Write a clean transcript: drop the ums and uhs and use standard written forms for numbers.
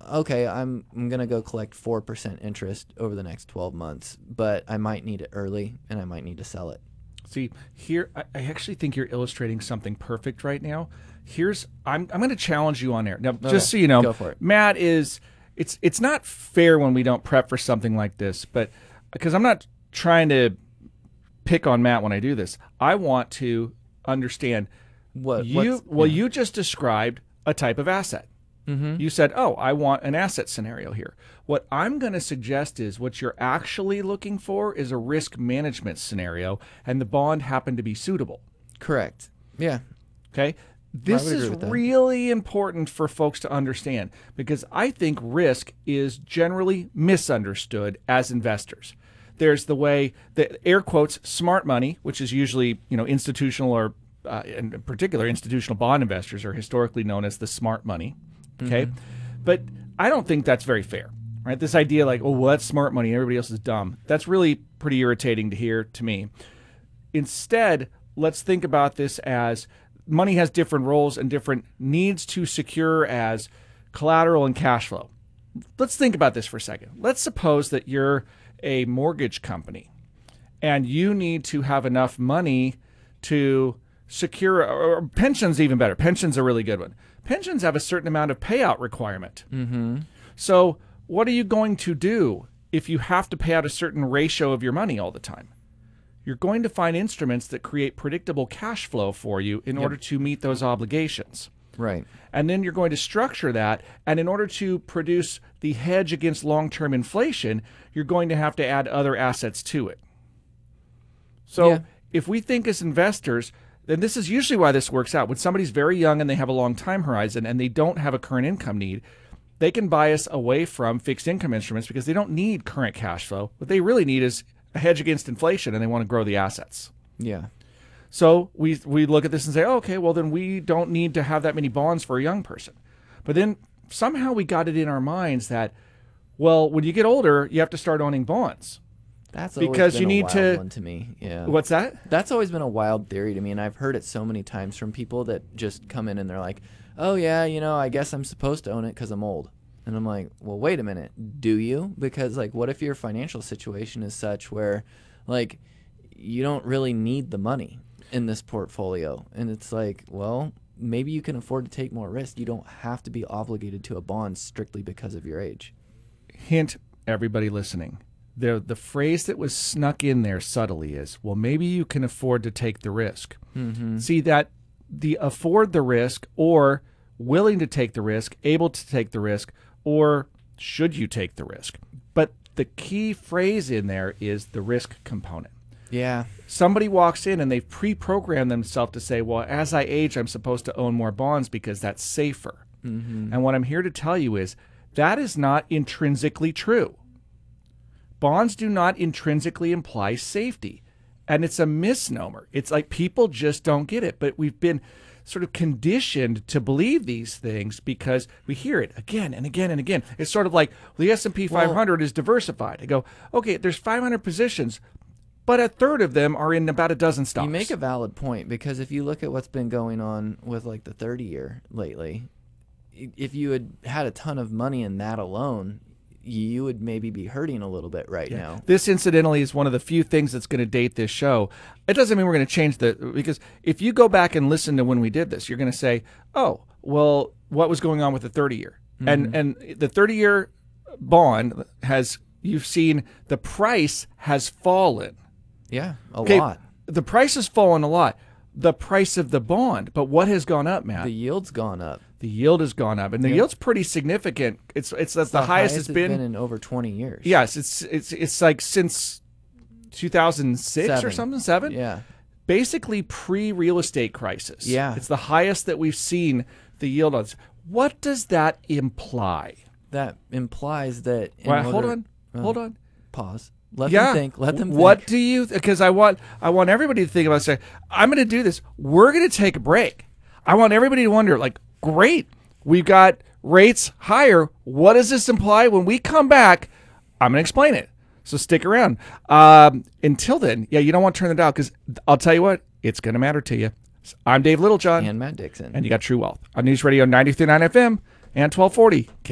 okay, I'm gonna go collect 4% interest over the next 12 months, but I might need it early and I might need to sell it. See, here, I actually think you're illustrating something perfect right now. I'm going to challenge you on air. Now, just so you know, go for it. Matt it's not fair when we don't prep for something like this, but because I'm not trying to pick on Matt when I do this. I want to understand you just described a type of asset. Mm-hmm. You said, oh, I want an asset scenario here. What I'm going to suggest is what you're actually looking for is a risk management scenario, and the bond happened to be suitable. Correct. Yeah. Okay? This is really important for folks to understand because I think risk is generally misunderstood as investors. There's the way that air quotes smart money, which is usually institutional or in particular institutional bond investors are historically known as the smart money. Okay, but I don't think that's very fair, right? This idea like, oh, well, that's smart money, everybody else is dumb. That's really pretty irritating to hear to me. Instead, let's think about this as money has different roles and different needs to secure as collateral and cash flow. Let's think about this for a second. Let's suppose that you're a mortgage company and you need to have enough money to secure, or pensions even better. Pensions are a really good one. Pensions have a certain amount of payout requirement. Mm-hmm. So what are you going to do if you have to pay out a certain ratio of your money all the time? You're going to find instruments that create predictable cash flow for you in order to meet those obligations. Right. And then you're going to structure that. And in order to produce the hedge against long-term inflation, you're going to have to add other assets to it. So if we think as investors, then this is usually why this works out. When somebody's very young and they have a long time horizon and they don't have a current income need, they can bias away from fixed income instruments because they don't need current cash flow. What they really need is a hedge against inflation, and they want to grow the assets. Yeah. So we look at this and say, oh, okay, well, then we don't need to have that many bonds for a young person. But then somehow we got it in our minds that, well, when you get older, you have to start owning bonds. That's because you need to. One to me. Yeah. What's that? That's always been a wild theory to me, and I've heard it so many times from people that just come in and they're like, "Oh yeah, I guess I'm supposed to own it because I'm old." And I'm like, "Well, wait a minute, do you? Because like, what if your financial situation is such where, like, you don't really need the money in this portfolio?" And it's like, well, maybe you can afford to take more risk. You don't have to be obligated to a bond strictly because of your age. Hint, everybody listening. The phrase that was snuck in there subtly is, well, maybe you can afford to take the risk. Mm-hmm. See, that the afford the risk or willing to take the risk, able to take the risk, or should you take the risk? But the key phrase in there is the risk component. Yeah. Somebody walks in and they've pre-programmed themselves to say, well, as I age, I'm supposed to own more bonds because that's safer. Mm-hmm. And what I'm here to tell you is that is not intrinsically true. Bonds do not intrinsically imply safety, and it's a misnomer. It's like people just don't get it, but we've been sort of conditioned to believe these things because we hear it again and again and again. It's sort of like the S&P 500 is diversified. I go, okay, there's 500 positions, but a third of them are in about a dozen stocks. You make a valid point because if you look at what's been going on with like the 30-year lately, if you had a ton of money in that alone, you would maybe be hurting a little bit right now. This, incidentally, is one of the few things that's going to date this show. It doesn't mean we're going to change because if you go back and listen to when we did this, you're going to say, oh, well, what was going on with the 30-year? Mm-hmm. And the 30-year bond you've seen the price has fallen. Yeah, a lot. The price has fallen a lot. The price of the bond. But what has gone up, Matt? The yield's gone up. The yield has gone up, and the yield's pretty significant. It's the highest it's been in over 20 years. Yes, it's like since 2006 or something, 7. Yeah, basically pre-real estate crisis. Yeah, it's the highest that we've seen the yield on. What does that imply? That implies that. Hold on. Pause. Let them think. What do you? Because I want everybody to think about. Say, I'm going to do this. We're going to take a break. I want everybody to wonder, like, great, we've got rates higher. What does this imply? When we come back, I'm going to explain it. So stick around. Until then, you don't want to turn the dial because I'll tell you what, it's going to matter to you. I'm Dave Littlejohn. And Matt Dixon. And you got True Wealth on News Radio 93.9 FM and 1240